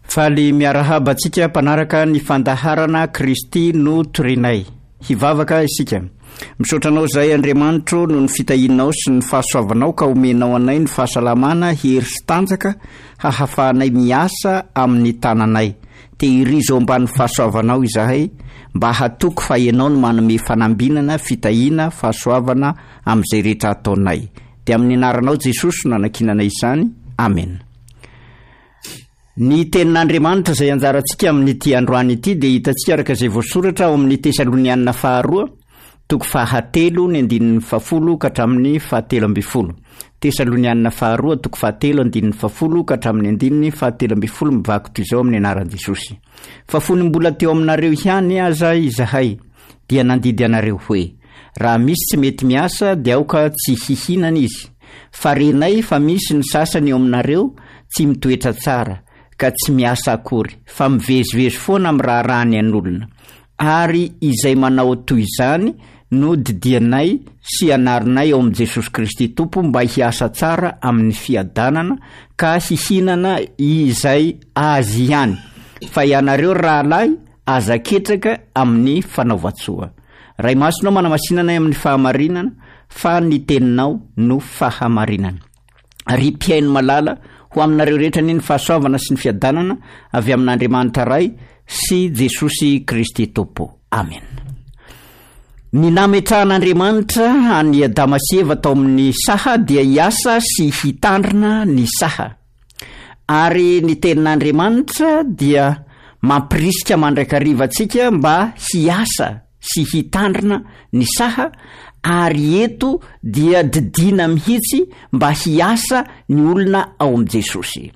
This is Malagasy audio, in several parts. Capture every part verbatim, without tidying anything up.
Faly miarahaba antsika mpanaraka ny fandaharana Kristy no torinay. Hivavaka isika. Misotranao zay Andriamanitro no ny fitahinao sy ny fahasoavanao ka omenao anay ny fahasalamana hery sy tanjaka hahafahanay miasa amin'ny tananay. Tehirizo ambany fahasoavanao izahay mba hatoko fa ianao no manome fanambinana, fitahina, fahasoavana amin'izay rehetra ataonay. Dia amin'ny anaranao Jesosy no anakinanay izany. Amen. Ny tenin'Andriamanitra izay anjarantsika amin'ity androany ity dia hitantsika araka izay voasoratra ao amin'ny Tesalonianina faharoa toko fahatelo ny andinin'ny fafolo ka hatramin'ny fahatelo amby folo. Tesalonianina faharoa toko fahatelo andinin'ny fafolo ka hatramin'ny andininy fahatelo amby folo mivaky toy izao amin'ny anaran'i Jesosy. Fa fony mbola teo aminareo ihany aza izahay dia nandidy anareo hoe raha misy tsy mety miasa dia aoka tsy hihinana izy. Fa renay fa misy ny sasany eo aminareo tsy mitoetra tsara ka tsy miasa akory fa mivezivezy foana amin'ny raha rany an'olona. Ary izay manao toy izany no didianay sy anarinay ao amin'i Jesosy Kristy Tompo mba hiasa tsara amin'ny fiadanana ka hihinana izay azy ihany. Fa ianareo rahalahy aza ketraka amin'ny fanaovatsoa. Ray masonao manamasinanay amin'ny fahamarinana fa ny teninao no fahamarinana. Ry mpiaino malala ho aminareo rehetra ny fahasoavana sy ny fiadanana avy amin'Andriamanitra Ray sy Jesosy Kristy Tompo. Amen. Ny nametrahan'Andriamanitra any Adama sy Eva tao amin'ny saha dia hiasa sy hitandrina ny saha. Ary ny tenin'Andriamanitra dia mampirisika mandrakariva antsika mba hiasa sy hitandrina ny saha, ary eto dia didina mihitsy mba hiasa ny olona ao amin'i Jesosy.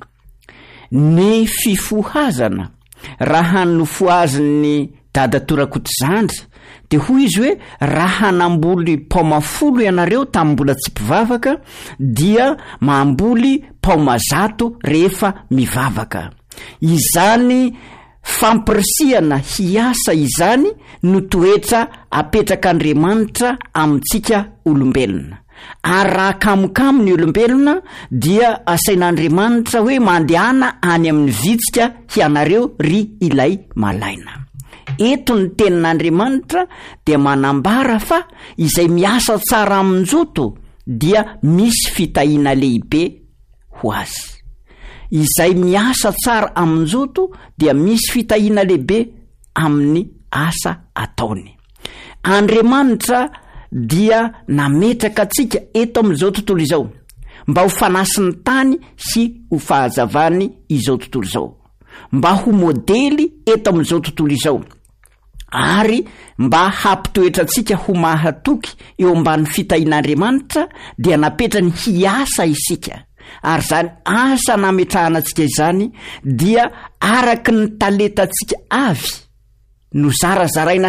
Ny fifohazana raha nofoaziny dada torakotozandry dia hoy izy hoe raha namboly paoma folo ianareo tamin'ny mbola tsy mpivavaka dia mamboly paoma zato rehefa mivavaka. Izany fampirisihana hiasa izany no toetra apetrak'Andriamanitra amintsika olombelona. Ary raha kamokamo ny olombelona dia asain'Andriamanitra hoe mandehana any amin'ny vitsika hianareo ry ilay malaina. Eto ny tenin'Andriamanitra dia manambara fa izay miasa tsara amin'njoto dia misy fitahiana lehibe ho azy. Izay miasa tsara amin'njoto dia misy fitahiana lehibe amin'ny asa ataony. Andriamanitra dia nametraka antsika eto amin'izao tontolo izao mba ho fanasiny tany sy ho fahazavany izao tontolo izao, mba ho modely eto amin'izao tontolo izao, ary mba hampitoetra antsika ho mahatoky eo ambany fitahian'Andriamanitra dia napetrany hiasa isika. Ary zany asa nametrahana antsika izany dia araky ny talenta antsika avy no zarazaraina